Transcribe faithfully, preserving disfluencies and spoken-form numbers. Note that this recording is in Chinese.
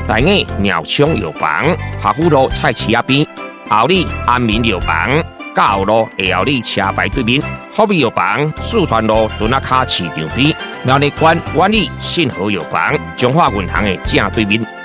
台艺鸟枪药房，华富路菜市仔边，后里安民药房，甲后路下后里车牌对面，福美药房，四川路墩仔卡市场边，苗栗县万里信和药房，中华银行的正对面。